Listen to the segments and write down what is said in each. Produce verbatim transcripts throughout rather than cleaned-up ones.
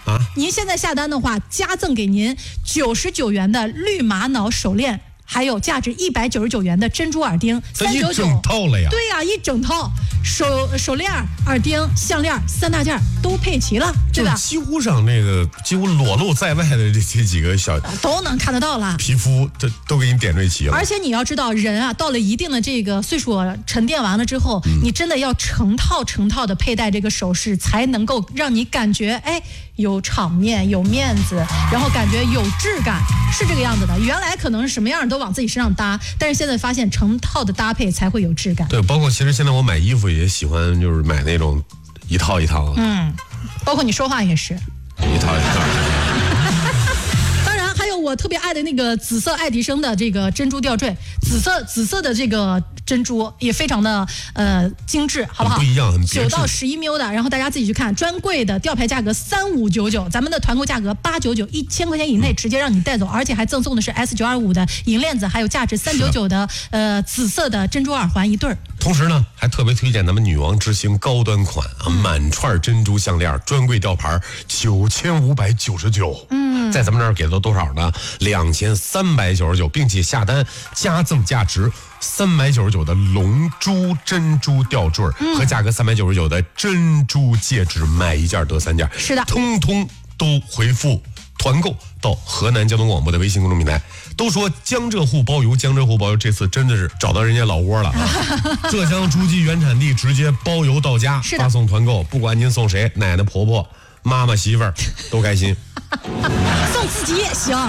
啊， 您现在下单的话，加赠给您九十九元的绿玛瑙手链。还有价值一百九十九元的珍珠耳钉，三九九， 一整套了呀！ 对呀、啊，一整套手手链、耳钉、项链三大件都配齐了，对吧？ 几乎上那个几乎裸露在外的这这几个小都能看得到了， 皮肤这都给你点缀齐了。 而且你要知道，人啊到了一定的这个岁数沉淀完了之后，嗯、你真的要成套成套的佩戴这个首饰，才能够让你感觉哎有场面、有面子，然后感觉有质感，是这个样子的。原来可能什么样都往自己身上搭，但是现在发现成套的搭配才会有质感。 对，包括其实现在我买衣服也喜欢就是买那种一套一套的。 嗯，包括你说话也是一套一套。 当然还有我特别爱的那个紫色爱迪生的这个珍珠吊坠，紫色紫色的这个珍珠也非常的呃精致，好不好？ 不一样，很九到十一 μ 的，然后大家自己去看，专柜的吊牌价格三五九九，咱们的团购价格八九九，一千块钱以内直接让你带走，而且还赠送的是 S 九二五的银链子，还有价值三九九的呃紫色的珍珠耳环一对儿。 同时呢，还特别推荐咱们女王之星高端款啊，满串珍珠项链，专柜吊牌九千五百九十九。嗯，在咱们这儿给了多少呢？两千三百九十九，并且下单加赠价值三百九十九的龙珠珍珠吊坠、嗯、和价格三百九十九的珍珠戒指，买一件得三件。 是的， 通通都回复团购到河南交通广播的微信公众平台。都说江浙沪包邮，江浙沪包邮，这次真的是找到人家老窝了啊！浙江诸暨原产地直接包邮到家，发送团购，不管您送谁，奶奶、婆婆、妈妈、媳妇儿都开心。 送自己也行。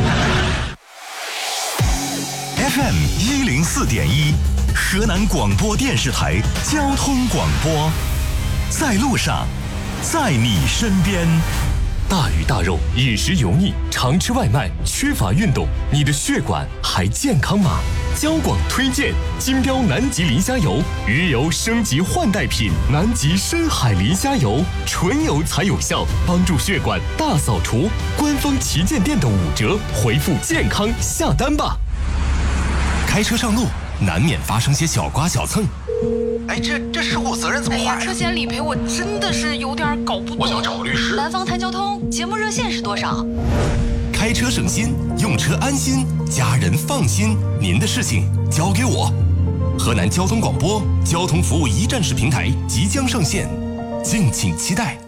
F M 一零四点一，河南广播电视台交通广播，在路上，在你身边。 大鱼大肉，饮食油腻，常吃外卖，缺乏运动，你的血管还健康吗？交广推荐金标南极磷虾油，鱼油升级换代品，南极深海磷虾油，纯油才有效，帮助血管大扫除。官方旗舰店的五折，回复健康下单吧。 开车上路难免发生些小刮小蹭， 哎，这这事故责任怎么划呀？ 哎呀，车险理赔我真的是有点搞不懂。 我想找个律师。 南方谈交通节目热线是多少？ 开车省心，用车安心，家人放心。您的事情交给我。河南交通广播交通服务一站式平台即将上线，敬请期待。